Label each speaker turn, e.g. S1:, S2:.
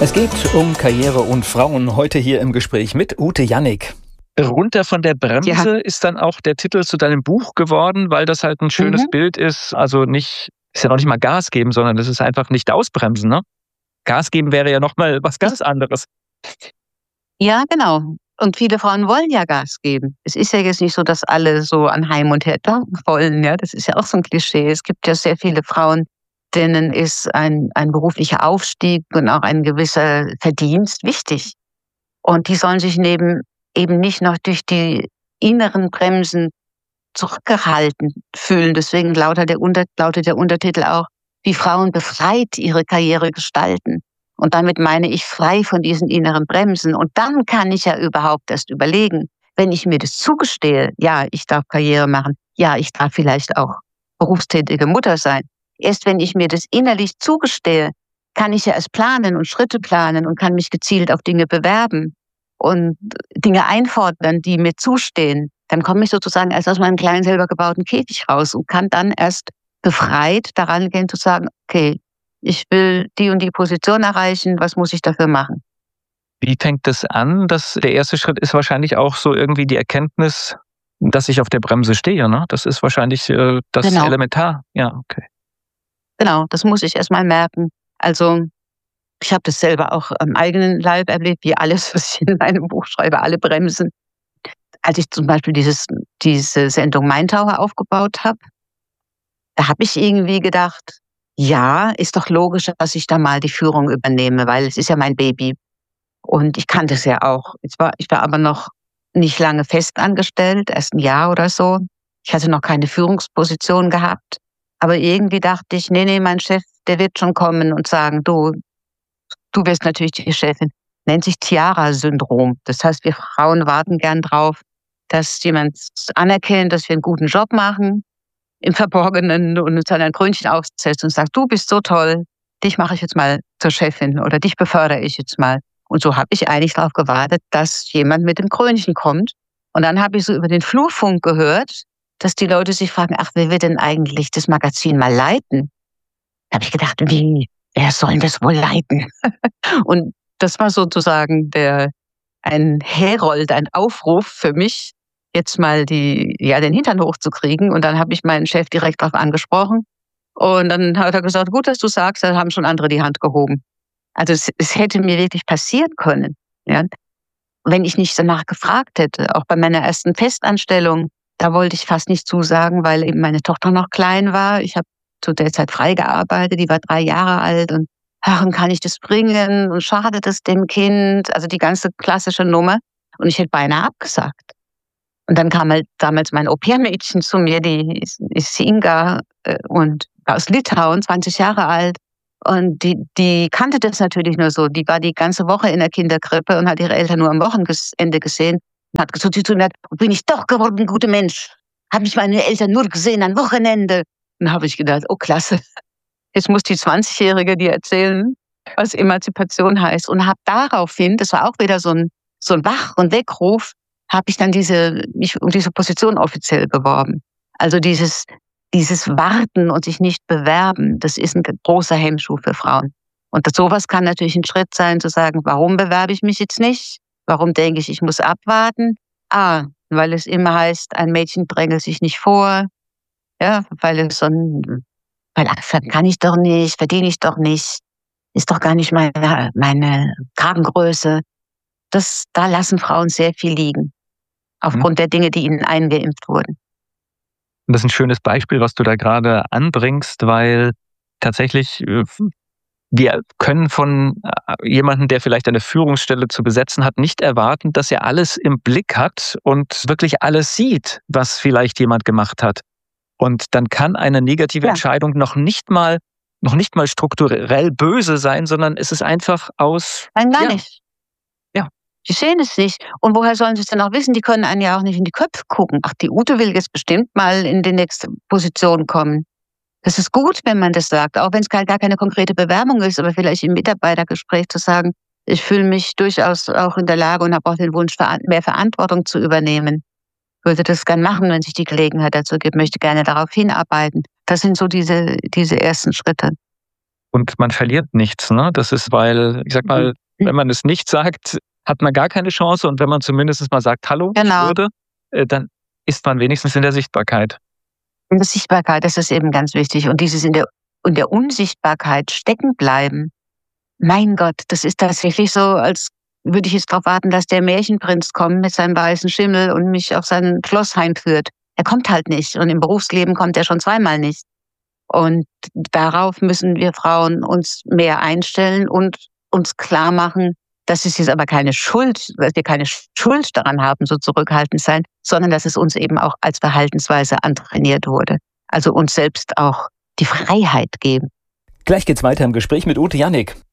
S1: Es geht um Karriere und Frauen heute hier im Gespräch mit Ute Jannik.
S2: Runter von der Bremse ist dann auch der Titel zu deinem Buch geworden, weil das halt ein schönes Bild ist. Also ist ja noch nicht mal Gas geben, sondern das ist einfach nicht ausbremsen, ne? Gas geben wäre ja noch mal was ganz anderes.
S3: Ja, genau. Und viele Frauen wollen ja Gas geben. Es ist ja jetzt nicht so, dass alle so an Heim und Her denken wollen. Ja, das ist ja auch so ein Klischee. Es gibt ja sehr viele Frauen, denen ist ein beruflicher Aufstieg und auch ein gewisser Verdienst wichtig. Und die sollen sich eben nicht noch durch die inneren Bremsen zurückgehalten fühlen. Deswegen lautet der Untertitel auch, wie Frauen befreit ihre Karriere gestalten. Und damit meine ich frei von diesen inneren Bremsen. Und dann kann ich ja überhaupt erst überlegen, wenn ich mir das zugestehe, ja, ich darf Karriere machen, ja, ich darf vielleicht auch berufstätige Mutter sein. Erst wenn ich mir das innerlich zugestehe, kann ich ja erst planen und Schritte planen und kann mich gezielt auf Dinge bewerben und Dinge einfordern, die mir zustehen. Dann komme ich sozusagen erst aus meinem kleinen, selber gebauten Käfig raus und kann dann erst befreit daran gehen zu sagen, okay, ich will die und die Position erreichen, was muss ich dafür machen?
S2: Wie fängt das an? Der erste Schritt ist wahrscheinlich auch so irgendwie die Erkenntnis, dass ich auf der Bremse stehe, ne? Das ist wahrscheinlich das Elementar. Ja, okay.
S3: Genau, das muss ich erst mal merken. Also ich habe das selber auch am eigenen Leib erlebt, wie alles, was ich in meinem Buch schreibe, alle Bremsen. Als ich zum Beispiel diese Sendung Main-Taucher aufgebaut habe, da habe ich irgendwie gedacht, ja, ist doch logisch, dass ich da mal die Führung übernehme, weil es ist ja mein Baby. Und ich kannte es ja auch. Ich war aber noch nicht lange festangestellt, erst ein Jahr oder so. Ich hatte noch keine Führungsposition gehabt. Aber irgendwie dachte ich, nee, mein Chef, der wird schon kommen und sagen, du wirst natürlich die Chefin. Nennt sich Tiara-Syndrom. Das heißt, wir Frauen warten gern drauf, dass jemand anerkennt, dass wir einen guten Job machen, im Verborgenen, und uns dann ein Krönchen aufsetzt und sagt, du bist so toll, dich mache ich jetzt mal zur Chefin oder dich befördere ich jetzt mal. Und so habe ich eigentlich darauf gewartet, dass jemand mit dem Krönchen kommt. Und dann habe ich so über den Flurfunk gehört, dass die Leute sich fragen, ach, wer wird denn eigentlich das Magazin mal leiten? Da habe ich gedacht, wer soll das wohl leiten? Und das war sozusagen ein Herold, ein Aufruf für mich, jetzt mal den Hintern hochzukriegen. Und dann habe ich meinen Chef direkt darauf angesprochen. Und dann hat er gesagt, gut, dass du sagst, da haben schon andere die Hand gehoben. Also es hätte mir wirklich passieren können, ja, wenn ich nicht danach gefragt hätte. Auch bei meiner ersten Festanstellung, da wollte ich fast nicht zusagen, weil eben meine Tochter noch klein war. Ich habe zu der Zeit frei gearbeitet, die war 3 Jahre alt und ach, kann ich das bringen und schadet es dem Kind? Also die ganze klassische Nummer. Und ich hätte beinahe abgesagt. Und dann kam halt damals mein Au-pair-Mädchen zu mir, die ist Inga und war aus Litauen, 20 Jahre alt. Und die kannte das natürlich nur so. Die war die ganze Woche in der Kinderkrippe und hat ihre Eltern nur am Wochenende gesehen. Und hat gesagt zu mir, bin ich doch geworden ein guter Mensch. Habe ich meine Eltern nur gesehen am Wochenende. Und habe ich gedacht, oh klasse, jetzt muss die 20-Jährige dir erzählen, was Emanzipation heißt. Und habe daraufhin, das war auch wieder so ein Wach- und Weckruf, habe ich dann mich um diese Position offiziell beworben. Also dieses Warten und sich nicht bewerben, das ist ein großer Hemmschuh für Frauen. Und sowas kann natürlich ein Schritt sein, zu sagen, warum bewerbe ich mich jetzt nicht? Warum denke ich muss abwarten? Weil es immer heißt, ein Mädchen dränge sich nicht vor. Ja, weil kann ich doch nicht, verdiene ich doch nicht, ist doch gar nicht meine Kragengröße. Da lassen Frauen sehr viel liegen. Aufgrund der Dinge, die ihnen eingeimpft wurden.
S2: Das ist ein schönes Beispiel, was du da gerade anbringst, weil tatsächlich wir können von jemandem, der vielleicht eine Führungsstelle zu besetzen hat, nicht erwarten, dass er alles im Blick hat und wirklich alles sieht, was vielleicht jemand gemacht hat. Und dann kann eine negative Entscheidung noch nicht mal strukturell böse sein, sondern es ist einfach aus...
S3: Nein, gar nicht.
S2: Ja.
S3: Die sehen es nicht. Und woher sollen sie es denn auch wissen? Die können einen ja auch nicht in die Köpfe gucken. Ach, die Ute will jetzt bestimmt mal in die nächste Position kommen. Das ist gut, wenn man das sagt, auch wenn es gar keine konkrete Bewerbung ist, aber vielleicht im Mitarbeitergespräch zu sagen, ich fühle mich durchaus auch in der Lage und habe auch den Wunsch, mehr Verantwortung zu übernehmen. Würde das gern machen, wenn sich die Gelegenheit dazu gibt, möchte gerne darauf hinarbeiten. Das sind so diese ersten Schritte.
S2: und man verliert nichts. Ne? Das ist, weil, ich sag mal, wenn man es nicht sagt, hat man gar keine Chance. Und wenn man zumindest mal sagt, hallo, ich würde, dann ist man wenigstens in der Sichtbarkeit.
S3: In der Sichtbarkeit, das ist eben ganz wichtig. Und dieses in der Unsichtbarkeit stecken bleiben, mein Gott, das ist tatsächlich so, als würde ich jetzt darauf warten, dass der Märchenprinz kommt mit seinem weißen Schimmel und mich auf sein Schloss heimführt. Er kommt halt nicht. Und im Berufsleben kommt er schon zweimal nicht. Und darauf müssen wir Frauen uns mehr einstellen und uns klar machen, dass es jetzt aber keine Schuld, dass wir keine Schuld daran haben, so zurückhaltend sein, sondern dass es uns eben auch als Verhaltensweise antrainiert wurde. Also uns selbst auch die Freiheit geben.
S1: Gleich geht's weiter im Gespräch mit Ute Jannik.